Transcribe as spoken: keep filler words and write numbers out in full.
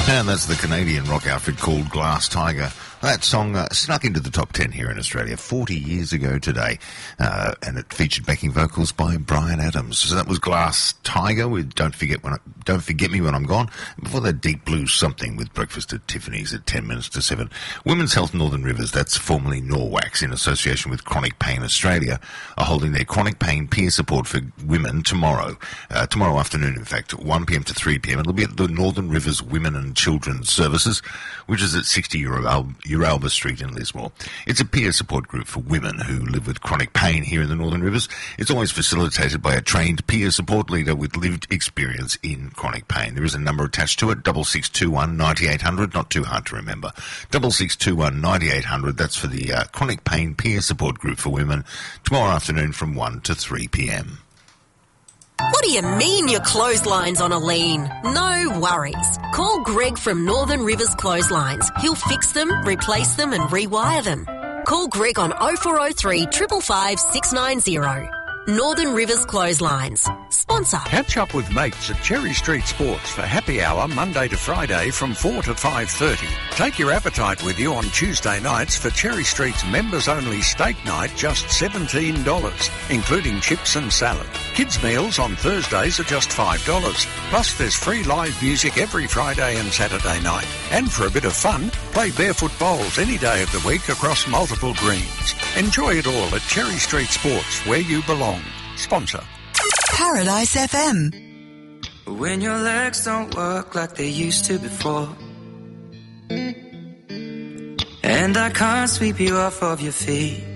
And that's the Canadian rock outfit called Glass Tiger. That song uh, snuck into the top ten here in Australia forty years ago today, uh, and it featured backing vocals by Bryan Adams. So that was Glass Tiger with "Don't Forget When I, Don't Forget Me When I'm Gone." Before that, Deep Blue Something with Breakfast at Tiffany's at ten minutes to seven. Women's Health Northern Rivers, that's formerly Norwax, in association with Chronic Pain Australia, are holding their chronic pain peer support for women tomorrow, uh, tomorrow afternoon, in fact, one p m to three p m. It'll be at the Northern Rivers Women and Children's Services, which is at sixty Uralba Street in Lismore. It's a peer support group for women who live with chronic pain here in the Northern Rivers. It's always facilitated by a trained peer support leader with lived experience in chronic pain. There is a number attached to it, double six two one nine eight hundred, not too hard to remember. double six two one nine eight hundred, that's for the uh, chronic pain peer support group for women, tomorrow afternoon from one to three p m. What do you mean your clothesline's on a lean? No worries. Call Greg from Northern Rivers Clotheslines. He'll fix them, replace them and rewire them. Call Greg on oh four oh three, five five five, six nine oh. Northern Rivers Clotheslines. Sponsor. Catch up with mates at Cherry Street Sports for happy hour Monday to Friday from four to five thirty. Take your appetite with you on Tuesday nights for Cherry Street's members-only steak night, just seventeen dollars, including chips and salad. Kids' meals on Thursdays are just five dollars. Plus there's free live music every Friday and Saturday night. And for a bit of fun, play barefoot bowls any day of the week across multiple greens. Enjoy it all at Cherry Street Sports, where you belong. Sponsor. Paradise F M. When your legs don't work like they used to before, and I can't sweep you off of your feet,